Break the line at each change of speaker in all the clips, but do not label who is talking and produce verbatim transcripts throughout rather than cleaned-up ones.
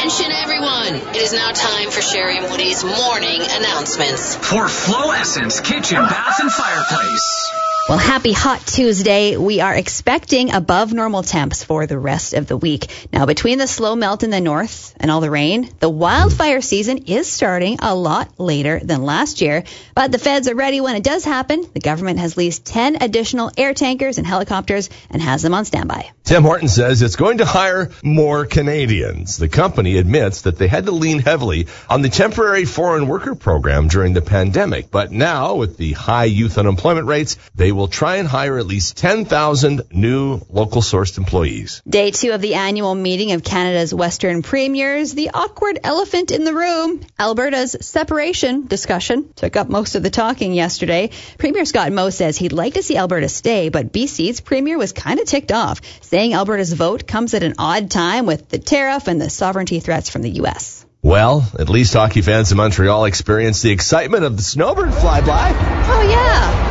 Attention everyone, it is now time for Sherry and Woody's morning announcements.
For Flow Essence Kitchen, Bath, and Fireplace.
Well, happy hot Tuesday. We are expecting above normal temps for the rest of the week. Now, between the slow melt in the north and all the rain, the wildfire season is starting a lot later than last year. But the feds are ready when it does happen. The government has leased ten additional air tankers and helicopters and has them on standby.
Tim Horton says it's going to hire more Canadians. The company admits that they had to lean heavily on the temporary foreign worker program during the pandemic. But now, with the high youth unemployment rates, they will try and hire at least ten thousand new local sourced employees.
Day two of the annual meeting of Canada's Western Premiers. The awkward elephant in the room, Alberta's separation discussion, took up most of the talking yesterday. Premier Scott Moe says he'd like to see Alberta stay, but B C's Premier was kind of ticked off, saying Alberta's vote comes at an odd time with the tariff and the sovereignty threats from the U S.
Well, at least hockey fans in Montreal experienced the excitement of the snowbird flyby.
Oh, yeah.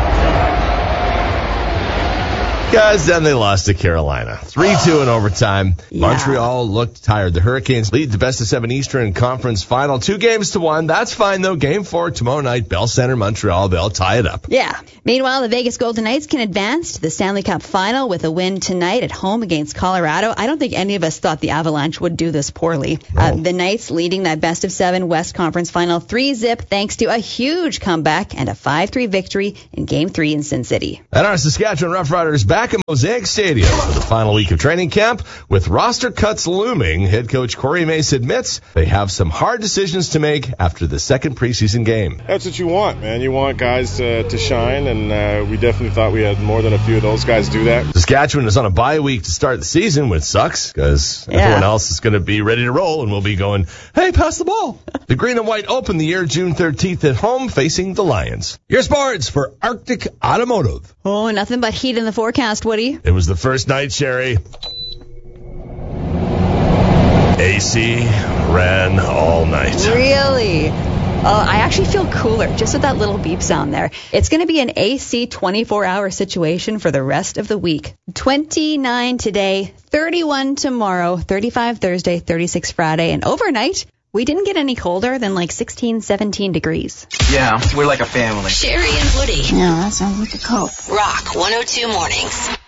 Because then they lost to Carolina. three two in overtime.
Yeah.
Montreal looked tired. The Hurricanes lead the best of seven Eastern Conference final. Two games to one. That's fine, though. Game four tomorrow night. Bell Center, Montreal. They'll tie it up.
Yeah. Meanwhile, the Vegas Golden Knights can advance to the Stanley Cup final with a win tonight at home against Colorado. I don't think any of us thought the Avalanche would do this poorly.
No.
Uh, the Knights leading that best of seven West Conference final three zip thanks to a huge comeback and a five three victory in Game three in Sin City.
And our Saskatchewan Roughriders back at Mosaic Stadium for the final week of training camp. With roster cuts looming, head coach Corey Mace admits they have some hard decisions to make after the second preseason game.
That's what you want, man. You want guys uh, to shine, and uh, we definitely thought we had more than a few of those guys do that.
Saskatchewan is on a bye week to start the season, which sucks because
Yeah.
everyone else is going to be ready to roll, and we'll be going, hey, pass the ball. The Green and White open the year June thirteenth at home facing the Lions. Your sports for Arctic Automotive.
Oh, nothing but heat in the forecast, Woody.
It was the first night, Sherry. A C ran all night.
Really? Oh, I actually feel cooler just with that little beep sound there. It's going to be an A C twenty-four hour situation for the rest of the week. twenty-nine today, thirty-one tomorrow, thirty-five Thursday, thirty-six Friday, and overnight, we didn't get any colder than like sixteen, seventeen degrees.
Yeah, we're like a family.
Sherry and Woody.
Yeah, that sounds like a cult.
Rock one oh two Mornings.